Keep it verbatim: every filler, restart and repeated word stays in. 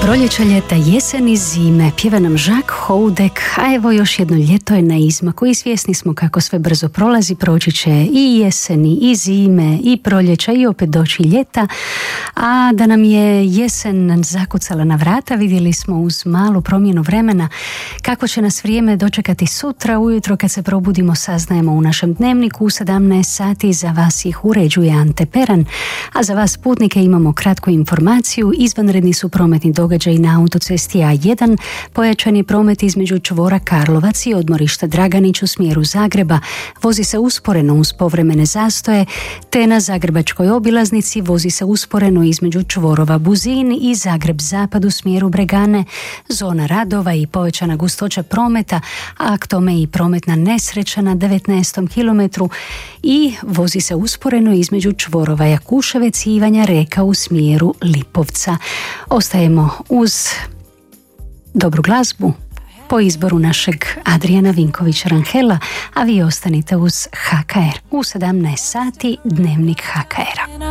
Proljeća, ljeta, jesen i zime, pjeva nam Jacques Houdek, a evo još jedno ljeto je na izmaku i svjesni smo kako sve brzo prolazi, proći će i jeseni, i zime, i proljeća i opet doći ljeta, a da nam je jesen zakucala na vrata, vidjeli smo uz malu promjenu vremena kako će nas vrijeme dočekati sutra ujutro kad se probudimo, saznajemo u našem dnevniku u sedamnaest sati. Za vas ih uređuje Ante Peran, a za vas putnike imamo kratku informaciju. Izvanredni su prometni događaj na autocesti A jedan, pojačan je promet između čvora Karlovac i odmorišta Draganić u smjeru Zagreba, vozi se usporeno uz povremene zastoje, te na zagrebačkoj obilaznici vozi se usporeno između čvorova Buzin i Zagreb Zapad u smjeru Bregane, zona radova i povećana gustoća prometa, a k tome i prometna nesreća na devetnaestom kilometru i vozi se usporeno između čvorova Jakuševec i Ivanja Reka u smjeru Lipovca. Ostajemo uz dobru glazbu po izboru našeg Adriana Vinkovića-Ranhela, a vi ostanite uz H K R. U sedamnaest sati Dnevnik H K R-a.